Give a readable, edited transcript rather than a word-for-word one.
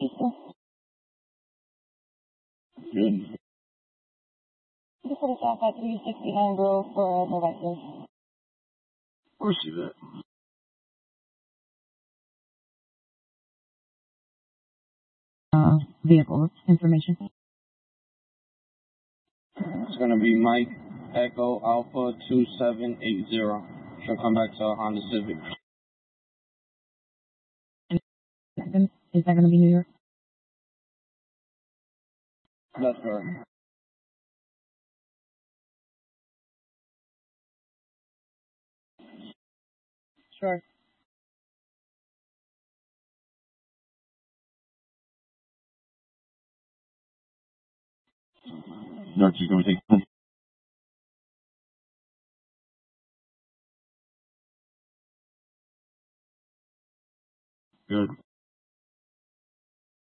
Good. Just put us off at 369 Grove for Novectus. Receive that. Vehicle information. It's going to be Mike Echo Alpha 2780. She'll come back to Honda Civic. Is that going to be New York? That's right. Sure. Doctor's going to take home. Good.